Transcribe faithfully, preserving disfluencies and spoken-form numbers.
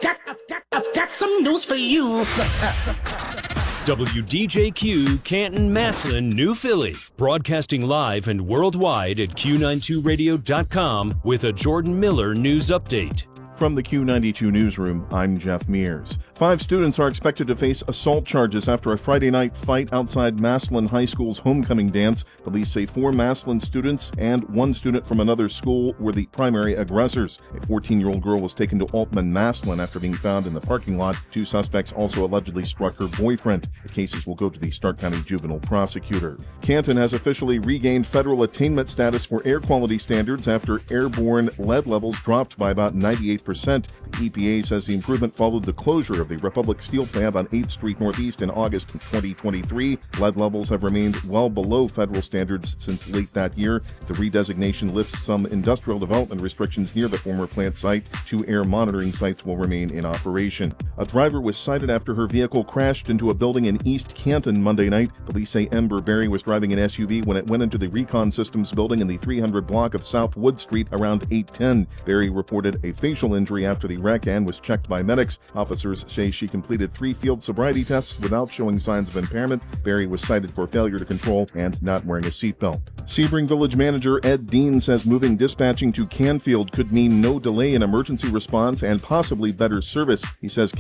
got, I've got, I've got some news for you. W D J Q, Canton, Massillon, New Philly. Broadcasting live and worldwide at Q ninety-two radio dot com with a Jordan Miller news update. From the Q ninety-two newsroom, I'm Jeff Mears. Five students are expected to face assault charges after a Friday night fight outside Massillon High School's homecoming dance. Police say four Massillon students and one student from another school were the primary aggressors. A fourteen-year-old girl was taken to Altman Massillon after being found in the parking lot. Two suspects also allegedly struck her boyfriend. The cases will go to the Stark County Juvenile Prosecutor. Canton has officially regained federal attainment status for air quality standards after airborne lead levels dropped by about ninety-eight percent. The E P A says the improvement followed the closure of the Republic Steel Fab on eighth Street Northeast in August twenty twenty-three. Lead levels have remained well below federal standards since late that year. The redesignation lifts some industrial development restrictions near the former plant site. Two air monitoring sites will remain in operation. A driver was cited after her vehicle crashed into a building in East Canton Monday night. Police say Ember Berry was driving an S U V when it went into the Recon Systems building in the three hundred block of South Wood Street around eight ten. Berry reported a facial injury after the wreck and was checked by medics. Officers say she completed three field sobriety tests without showing signs of impairment. Berry was cited for failure to control and not wearing a seatbelt. Sebring Village Manager Ed Dean says moving dispatching to Canfield could mean no delay in emergency response and possibly better service. He says